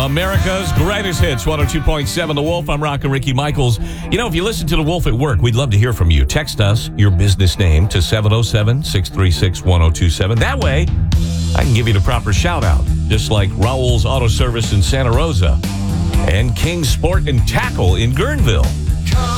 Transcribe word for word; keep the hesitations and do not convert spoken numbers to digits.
America's greatest hits, one oh two point seven The Wolf. I'm Rockin' Ricky Michaels. You know, if you listen to The Wolf at work, we'd love to hear from you. Text us your business name to seven oh seven, six three six, one oh two seven. That way, I can give you the proper shout-out, just like Raul's Auto Service in Santa Rosa and King Sport and Tackle in Guerneville.